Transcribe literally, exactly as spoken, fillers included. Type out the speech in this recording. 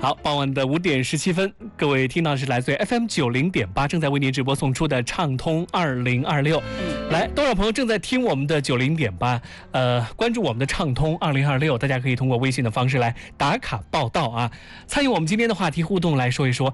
好，傍晚的五点十七分，各位听到的是来自于 F M 九零点八正在为您直播送出的畅通二零二六。来，多少朋友正在听我们的九零点八？呃，关注我们的畅通二零二六，大家可以通过微信的方式来打卡报道啊，参与我们今天的话题互动，来说一说